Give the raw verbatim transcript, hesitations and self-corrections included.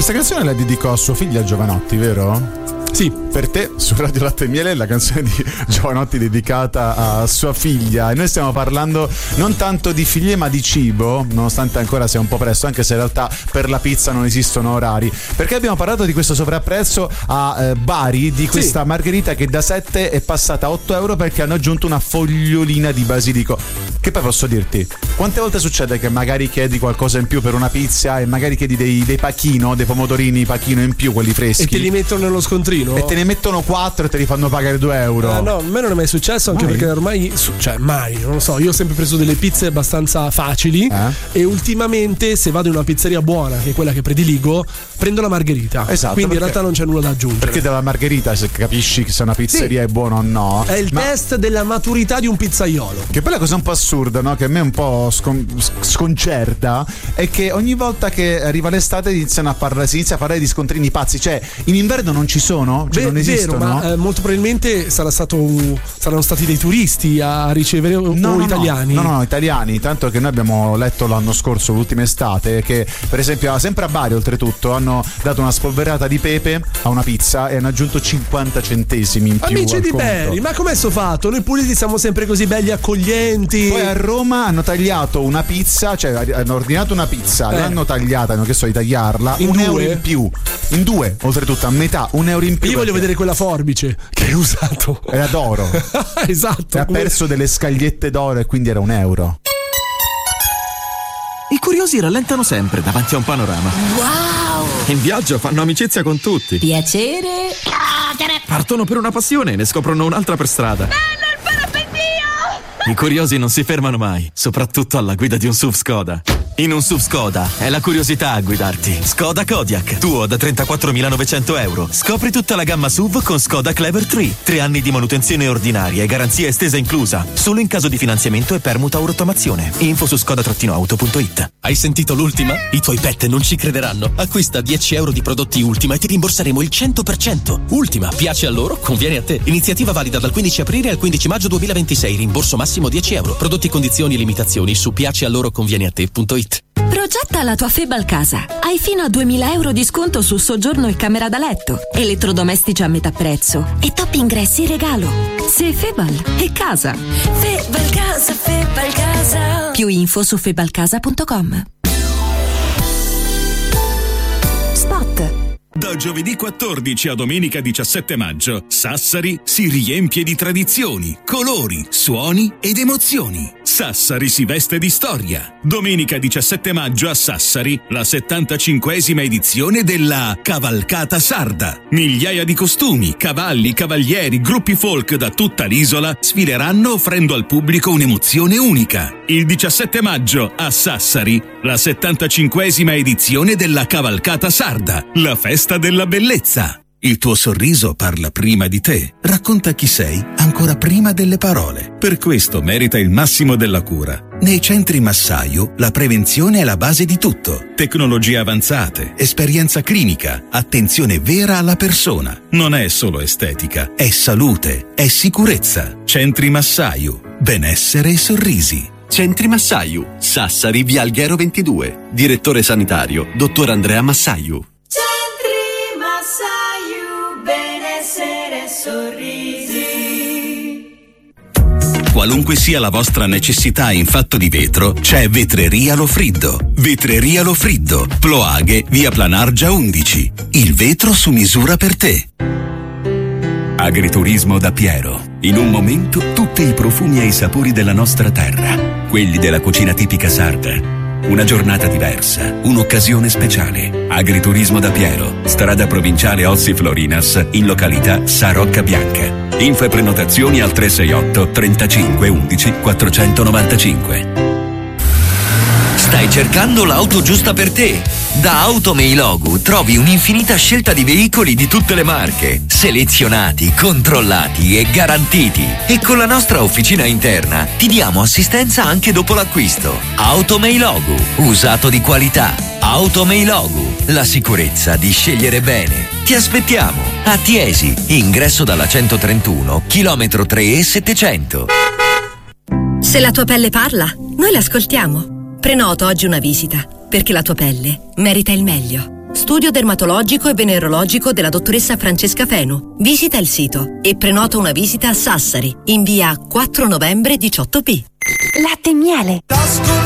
Questa canzone la dedicò a suo figlio Giovanotti, vero? Sì. Per te, su Radio Latte e Miele, la canzone di Giovanotti dedicata a sua figlia. E noi stiamo parlando non tanto di figlie ma di cibo, nonostante ancora sia un po' presto, anche se in realtà per la pizza non esistono orari, perché abbiamo parlato di questo sovrapprezzo a eh, Bari, di questa sì. margherita che da sette è passata a otto euro perché hanno aggiunto una fogliolina di basilico. Che poi posso dirti, quante volte succede che magari chiedi qualcosa in più per una pizza e magari chiedi dei, dei pachino, dei pomodorini pachino in più, quelli freschi, e te li mettono nello scontrino e te ne mettono quattro e te li fanno pagare due euro. Ah, no, a me non è mai successo, anche mai? Perché ormai, cioè mai, non lo so, io ho sempre preso delle pizze abbastanza facili eh? e ultimamente se vado in una pizzeria buona, che è quella che prediligo, prendo la margherita. Esatto. Quindi perché, in realtà non c'è nulla da aggiungere. Perché dalla margherita, se capisci che se una pizzeria sì. è buona o no, è il ma... test della maturità di un pizzaiolo. Che poi la cosa un po' assurda, no? Che a me un po' scon- sconcerta è che ogni volta che arriva l'estate iniziano a parlare, si inizia a parlare di scontrini pazzi. Cioè in inverno non ci sono, cioè Beh, non esistono. Vero, ma eh, molto probabilmente sarà stato un, saranno stati dei turisti a ricevere no, o no, italiani. No, no, no, italiani. Tanto che noi abbiamo letto l'anno scorso, l'ultima estate, che per esempio sempre a Bari oltretutto hanno dato una spolverata di pepe a una pizza e hanno aggiunto cinquanta centesimi in più. Amici di Bari, ma com'è sto fatto? Noi puliti siamo sempre così belli accoglienti. Poi a Roma hanno tagliato una pizza, cioè hanno ordinato una pizza, eh. l'hanno tagliata, hanno chiesto di tagliarla in un due? euro in più, in due, oltretutto a metà, un euro in più. Io voglio vedere quella forbice che hai usato. Era d'oro. Esatto. E ha perso delle scagliette d'oro e quindi era un euro. I curiosi rallentano sempre davanti a un panorama. Wow! In viaggio fanno amicizia con tutti. Piacere. Partono per una passione e ne scoprono un'altra per strada. Bello il parapendio! I curiosi non si fermano mai, soprattutto alla guida di un S U V Skoda. In un S U V Skoda è la curiosità a guidarti. Skoda Kodiaq, tuo da trentaquattromilanovecento euro. Scopri tutta la gamma S U V con Skoda Clever tre. Tre anni di manutenzione ordinaria e garanzia estesa inclusa. Solo in caso di finanziamento e permuta o rottamazione. Info su skoda auto punto it. Hai sentito l'ultima? I tuoi pet non ci crederanno. Acquista dieci euro di prodotti Ultima e ti rimborseremo il cento per cento. Ultima, piace a loro, conviene a te. Iniziativa valida dal quindici aprile al quindici maggio duemilaventisei. Rimborso massimo dieci euro. Prodotti, condizioni e limitazioni su piace a loro conviene a te punto it. Progetta la tua Febal casa. Hai fino a duemila euro di sconto su soggiorno e camera da letto, elettrodomestici a metà prezzo e top ingressi in regalo. Se Febal è casa. Febal casa, Febal casa. Più info su febalcasa punto com. Spot. Da giovedì quattordici a domenica diciassette maggio, Sassari si riempie di tradizioni, colori, suoni ed emozioni. Sassari si veste di storia. Domenica diciassette maggio a Sassari, la settantacinquesima edizione della Cavalcata Sarda. Migliaia di costumi, cavalli, cavalieri, gruppi folk da tutta l'isola sfileranno offrendo al pubblico un'emozione unica. Il diciassette maggio a Sassari, la settantacinquesima edizione della Cavalcata Sarda, la festa della bellezza. Il tuo sorriso parla prima di te, racconta chi sei ancora prima delle parole. Per questo merita il massimo della cura. Nei centri Massaio la prevenzione è la base di tutto. Tecnologie avanzate, esperienza clinica, attenzione vera alla persona. Non è solo estetica, è salute, è sicurezza. Centri Massaio, benessere e sorrisi. Centri Massaio, Sassari, via Alghero ventidue. Direttore sanitario, dottor Andrea Massaio. Centri Massaio, benessere e sorrisi. Qualunque sia la vostra necessità in fatto di vetro, c'è Vetreria Lofriddo. Vetreria Lofriddo, Ploaghe, via Planargia undici. Il vetro su misura per te. Agriturismo da Piero. In un momento tutti i profumi e i sapori della nostra terra, quelli della cucina tipica sarda. Una giornata diversa, un'occasione speciale. Agriturismo da Piero, strada provinciale Ossi Florinas, in località Sarocca Bianca. Info e prenotazioni al tre sei otto trentacinque undici quattrocentonovantacinque. Stai cercando l'auto giusta per te? Da Automeilogu trovi un'infinita scelta di veicoli di tutte le marche, selezionati, controllati e garantiti. E con la nostra officina interna ti diamo assistenza anche dopo l'acquisto. Automeilogu, usato di qualità. Automeilogu, la sicurezza di scegliere bene. Ti aspettiamo a Tiesi, ingresso dalla centotrentuno, chilometro tre e settecento. Se la tua pelle parla, noi l'ascoltiamo. Prenota oggi una visita, perché la tua pelle merita il meglio. studio dermatologico e venerologico della dottoressa Francesca Fenu. Visita il sito e prenota una visita a Sassari in via quattro novembre diciotto B. Latte e miele.